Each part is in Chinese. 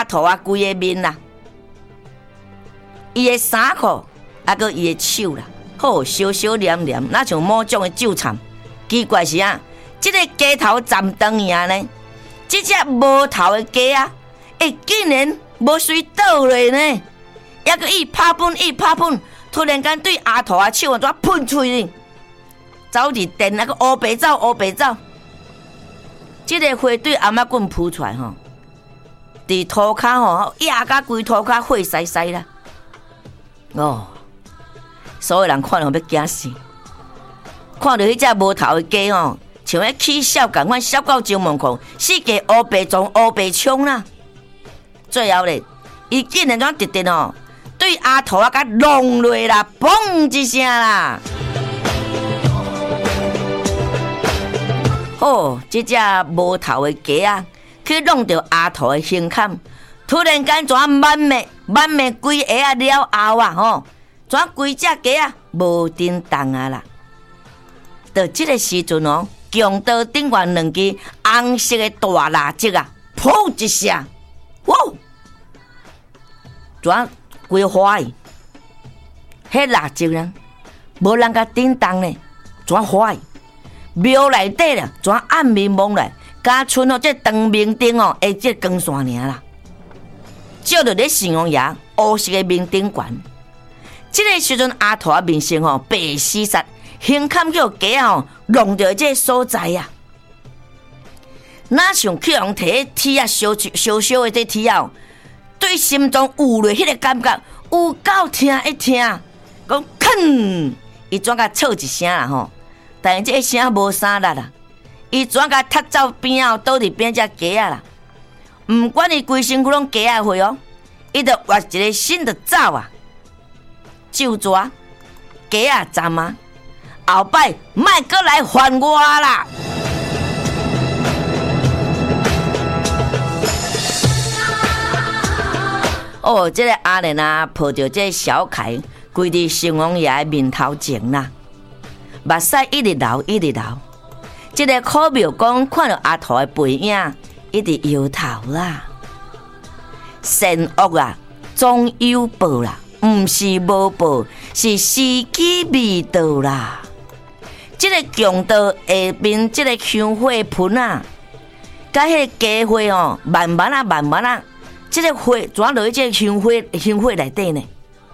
兔啊规个面啦，伊的衫裤，啊个伊的手啦，好小小黏黏，那像某种的酒惨。奇怪是啊，这个鸡头站长呀呢，这只无头的鸡啊，竟然无随倒落呢，还个一拍喷，突然间对阿兔啊手啊怎喷出去，走伫电那个乌白走，这个花对阿妈棍扑出来吼，伫涂骹吼压甲规涂骹血塞塞啦，哦，所有人看了要惊死。看到迄只无头的鸡吼，像迄起笑共款，笑到前门口，四界乌白撞乌白冲啦。最后咧，伊竟然怎直直吼，对阿兔啊甲弄落啦，嘣一声啦。哦，这只无头的鸡啊，去弄到阿兔的胸坎，突然间怎满面规下啊了后啊吼，怎规只鸡啊无叮当啊啦。到这个时阵哦，强盗顶悬两支红色的大蜡烛啊，噗一下，哇！怎规花去？迄蜡烛呢，无人甲叮当呢，怎花去？庙内底啦，怎暗暝蒙来？加剩哦，这长明灯哦，这光线尔啦。照着咧形容爷乌色的明灯管。这个时阵，阿兔面色哦白死煞。胸坎叫鸡啊，弄到这个所在啊，哪想去用摕铁啊烧的这铁啊，对心中有了迄个感觉，有够疼一疼，讲吭，伊怎甲吵一声啦吼，但这声无啥力啦，伊怎甲踢走边啊，倒伫边只鸡啊啦，毋管伊规身躯拢鸡啊血哦，伊就挖一个身就走啊，就抓鸡啊站啊。后摆莫搁来烦我啦！哦，这个阿莲啊，抱着这小凯，跪伫城隍爷面头前啦，目屎一直流。这个苦庙公看到阿兔的背影，一直摇头啦。善恶啊，总有报啦，毋是无报，是时机未到啦。这个强盗下面这个香火盆啊，甲迄个鸡火哦，慢慢啊，这个火怎落去这个香火内底呢？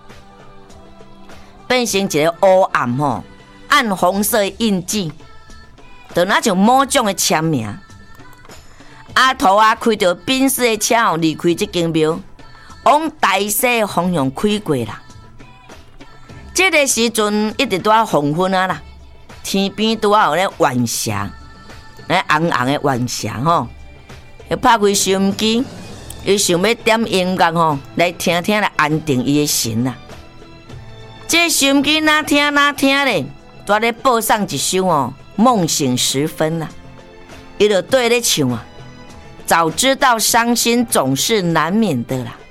变成一个乌暗吼，暗红色的印记，就那像某种的签名。阿兔啊，开着宾士的车哦，离开这间庙，往大西的方向开过啦。这个时阵一直都要黄昏啊啦。天边拄啊有咧晚霞，咧红红的晚霞吼，伊拍开收音机，伊想要点音乐吼，来听来安定伊的神啦。这收音机哪听咧，拄咧播送一首哦，梦醒时分啦，伊就对咧唱啊，早知道伤心总是难免的啦，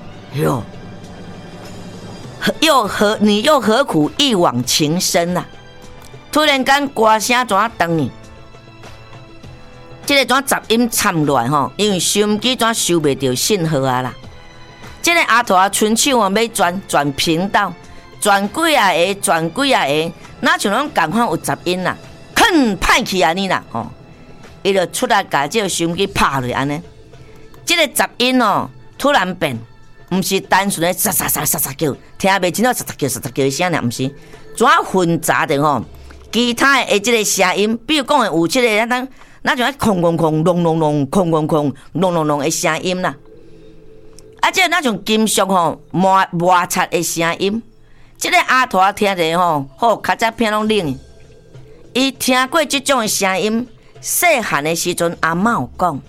你又何苦一往情深啊？突然间歌声怎断呢？这个怎杂音掺落来吼，因为收音机怎收袂到信号啊啦。这个阿兔啊，伸手啊要转频道，转几啊下，哪像拢共款有杂音啦，吭歹去安尼啦吼，伊就出来把这个收音机拍落安尼。这个杂音哦，突然变，毋是单纯的沙叫，听袂清楚沙叫的声啦，毋是，怎混杂的吼？其他的这个声音，比如讲有这个那种空隆隆的声音啦，啊，这那种金属吼摩擦的声音，这个阿兔听着吼，好较早片拢冷。伊听过这种的声音，细汉的时阵，阿嬷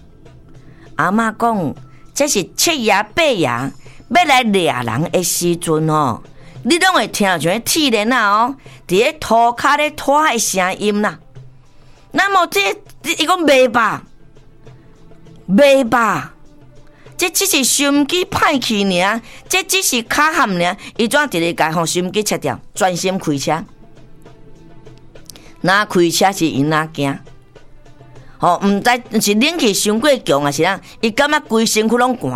讲，这是七爷八爷要来掠人的时阵吼。你拢会听像铁链啊哦，伫咧涂骹咧拖的声音啦。那么这伊讲袂吧，这只是收音机歹去尔，这只是卡喊尔，伊怎直直甲吼收音机切掉，专心开车。哪开车是因哪惊？毋知是冷气伤过强啊是啥？伊感觉规身躯拢寒起来，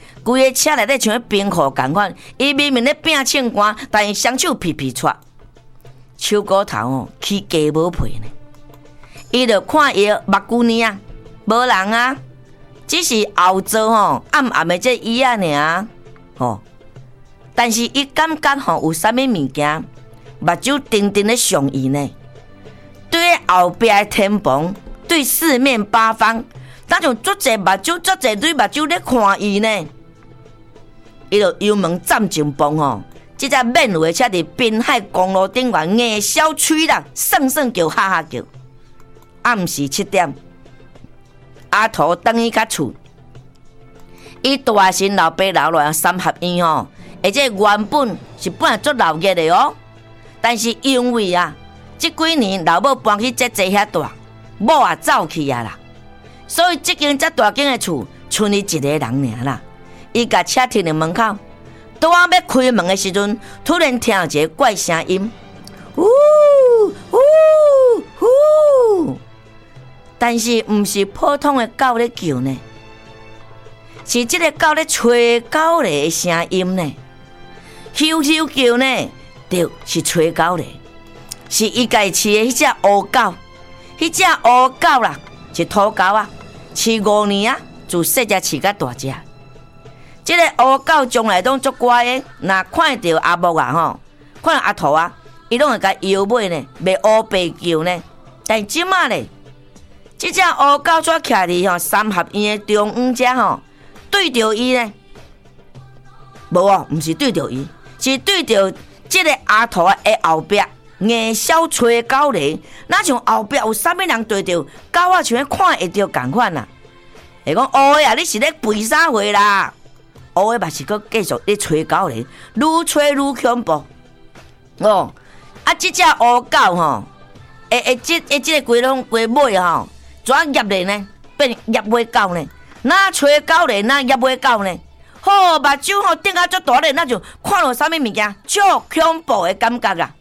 规个车内底像咧冰库共款，伊明明咧拼唱歌，但伊双手皮皮喘，手骨头起鸡无皮呢。伊就看伊目睭呢啊，无人啊，只是后座暗暗的这椅仔尔但是伊感觉有啥物物件，目睭定定咧上伊呢。对后壁的天棚，对四面八方，那种足侪目睭、足侪对目睭咧看伊呢。伊就油门站前方这只免费车伫滨海公路顶缘硬小吹啦，算算叫哈哈叫。暗时7点，阿土等去较厝，伊大神老爸留落三合院而且原本是本来做老热的但是因为这几年老母搬去这遐大，某也走去啦，所以这间这大间的厝，剩伊一个人尔啦。伊甲车停伫门口，拄要开门的时阵，突然听到一个怪声音，呜呜呜，但是毋是普通的狗咧叫呢，是这个狗咧吹狗咧的声音呢，咻咻叫呢，就是吹狗咧。是伊家饲的迄只乌狗，迄只乌狗啦，是土狗饲5年自细只饲到大只。这个乌狗从来拢足乖的，若看到阿木看到阿土伊拢会甲摇尾呢，袂乌白叫呢。但即马咧，这只乌狗却徛伫三合院的中央遮对着伊呢，无毋是对着伊，是对着这个阿土的后壁。硬小吹狗咧，哪像后壁有啥物人对着狗像咧看会着共款会讲乌的你是咧肥啥货啦？乌的嘛是搁继续咧吹狗咧，愈吹愈恐怖这只乌狗这个规尾怎夹咧呢？变夹尾狗呢？哪吹狗咧？哪夹尾狗呢？目睭顶啊足大咧，那就看到啥物物件，足恐怖的感觉啦！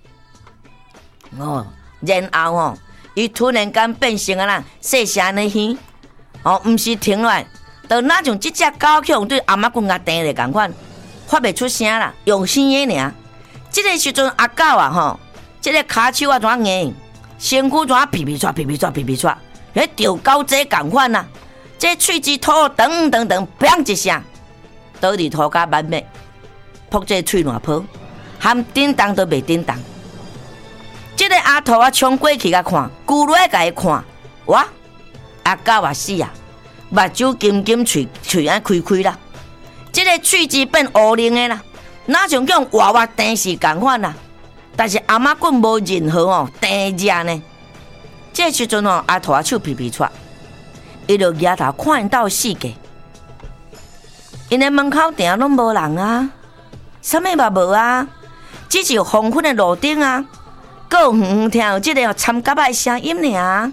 然后伊突然间变成细声的耳毋是停落来，就那种这只狗去用对阿妈棍甲钉咧共款，发袂出声啦，用声的尔。这个时阵阿狗这个骹手怎硬，身躯怎皮皮唰皮皮唰皮皮唰，迄钓狗仔共款啦。这喙齿吐噔噔噔，砰一声，倒伫涂骹满面，扑这喙烂泡，含叮当都袂叮当。这个阿土冲过去甲看，咕噜甲伊看，哇！阿狗死目睭金金，喙开开啦。这个喙齿变乌灵的啦，哪像用娃娃电视共款啦。但是阿妈棍无任何电热呢。这时阵阿土手皮皮喘，伊就抬头看到四界，因的门口顶拢无人啥物嘛无只是黄昏的路顶搁远听到这个参甲的声音尔，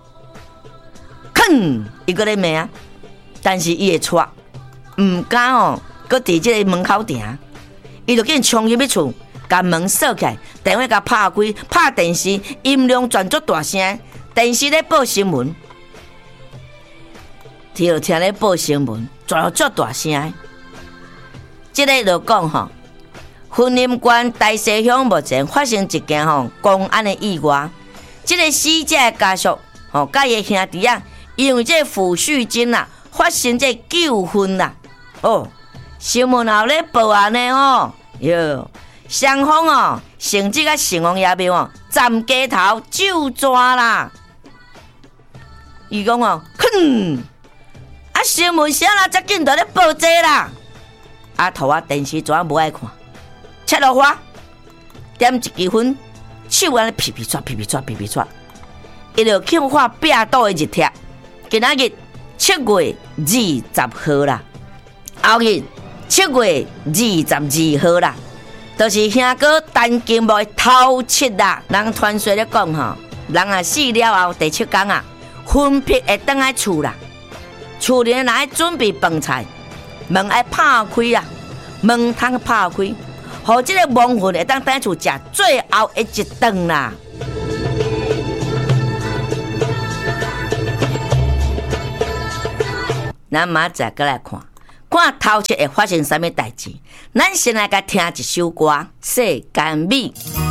吭！伊搁咧骂但是伊会喘，毋敢搁伫这个门口埕，伊就紧冲入去厝，甲门锁起来，电话甲拍开，拍电视，音量转足大声，电视咧报新闻，就听咧报新闻，转足大声。这个就讲云林县大西乡目前发生一件公安的意外，这个死者的家属甲伊兄弟因为这抚恤金发生这纠纷啦。新闻后咧报案呢双方成绩城隍爷庙站街头就抓啦。伊讲新闻啥啦，遮紧就咧报这啦。阿头电视怎无爱看？切落花，点一支烟，手安尼皮皮唰皮皮唰皮皮唰，伊就庆贺壁倒的日帖。今仔日7月20号啦，后日7月22号啦，就是兄哥陈金木头7啦。人传说咧讲人死了后第7天魂魄会返来厝啦，厝里若爱准备饭菜，门爱拍开门窗拍开。互这个亡魂会当返厝食最后的一顿啦。咱明仔载过来看， 看头七会发生啥物代志。咱先来甲听一首歌《世间美》。